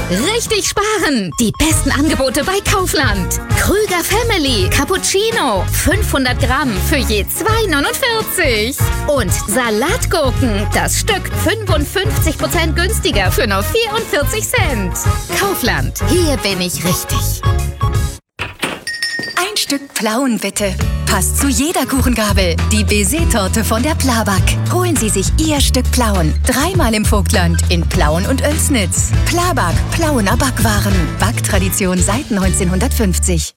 Richtig sparen! Die besten Angebote bei Kaufland. Krüger Family Cappuccino 500 Gramm für je 2,49. Und Salatgurken, das Stück 55% günstiger für nur 44 Cent. Kaufland, hier bin ich richtig. Ein Stück Plauen bitte. Passt zu jeder Kuchengabel. Die Baiser-Torte von der Plabak. Holen Sie sich Ihr Stück Plauen. 3-mal im Vogtland, in Plauen und Oelsnitz. Plabak, Plauener Backwaren. Backtradition seit 1950.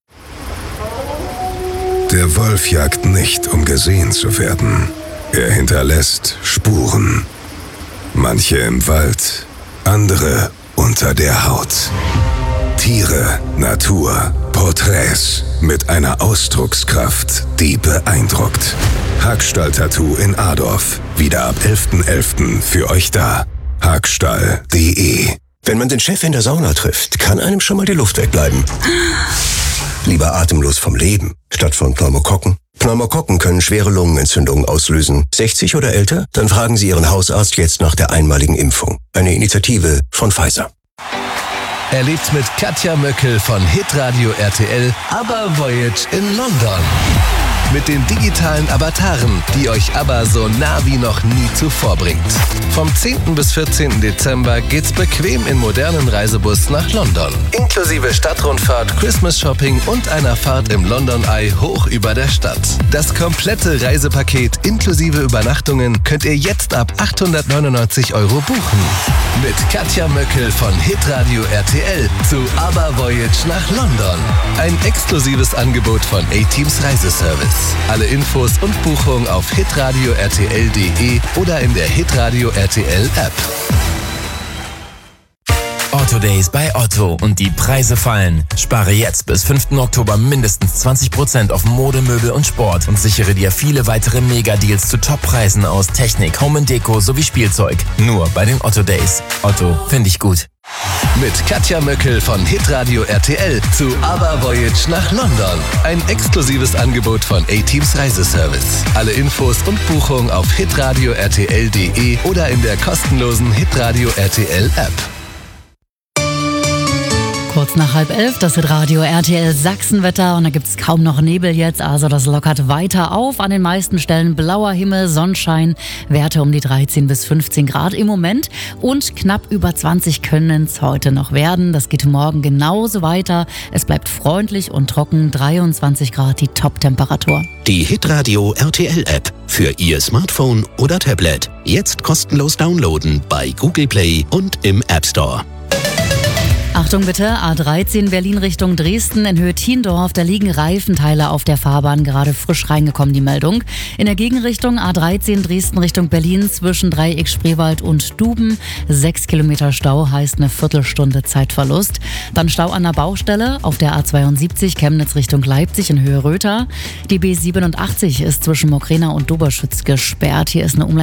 Der Wolf jagt nicht, um gesehen zu werden. Er hinterlässt Spuren. Manche im Wald, andere unter der Haut. Tiere, Natur, Porträts mit einer Ausdruckskraft, die beeindruckt. Hagstall-Tattoo in Adorf. Wieder ab 11.11. für euch da. Hagstall.de. Wenn man den Chef in der Sauna trifft, kann einem schon mal die Luft wegbleiben. Lieber atemlos vom Leben, statt von Pneumokokken. Pneumokokken können schwere Lungenentzündungen auslösen. 60 oder älter? Dann fragen Sie Ihren Hausarzt jetzt nach der einmaligen Impfung. Eine Initiative von Pfizer. Erlebt mit Katja Möckel von Hitradio RTL ABBA Voyage in London. Mit den digitalen Avataren, die euch ABBA so nah wie noch nie zuvor bringt. Vom 10. bis 14. Dezember geht's bequem in modernen Reisebus nach London. Inklusive Stadtrundfahrt, Christmas-Shopping und einer Fahrt im London Eye hoch über der Stadt. Das komplette Reisepaket inklusive Übernachtungen könnt ihr jetzt ab 899 € buchen. Mit Katja Möckel von Hitradio RTL zu ABBA Voyage nach London. Ein exklusives Angebot von A-Teams Reiseservice. Alle Infos und Buchungen auf hitradio rtl.de oder in der Hitradio RTL App. Otto Days bei Otto und die Preise fallen. Spare jetzt bis 5. Oktober mindestens 20% auf Mode, Möbel und Sport und sichere dir viele weitere Mega-Deals zu Top-Preisen aus Technik, Home & Deko sowie Spielzeug. Nur bei den Otto Days. Otto, finde ich gut. Mit Katja Möckel von Hitradio RTL zu ABBA Voyage nach London. Ein exklusives Angebot von A-Teams Reiseservice. Alle Infos und Buchungen auf hitradio rtl.de oder in der kostenlosen Hitradio RTL App. Kurz nach 10:30, das ist Radio RTL Sachsenwetter und da gibt's kaum noch Nebel jetzt, also das lockert weiter auf. An den meisten Stellen blauer Himmel, Sonnenschein, Werte um die 13 bis 15 Grad im Moment und knapp über 20 können es heute noch werden. Das geht morgen genauso weiter. Es bleibt freundlich und trocken, 23 Grad die Top-Temperatur. Die Hitradio RTL App für Ihr Smartphone oder Tablet. Jetzt kostenlos downloaden bei Google Play und im App Store. Achtung bitte, A13 Berlin Richtung Dresden in Höhe Thiendorf, da liegen Reifenteile auf der Fahrbahn, gerade frisch reingekommen die Meldung. In der Gegenrichtung A13 Dresden Richtung Berlin zwischen Dreieck Spreewald und Duben, 6 Kilometer Stau heißt eine Viertelstunde Zeitverlust. Dann Stau an der Baustelle auf der A72 Chemnitz Richtung Leipzig in Höhe Röther. Die B87 ist zwischen Mokrena und Doberschütz gesperrt, hier ist eine